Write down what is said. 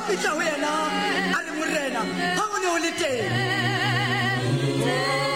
fihla ho yena a le morena ha o ne o le teng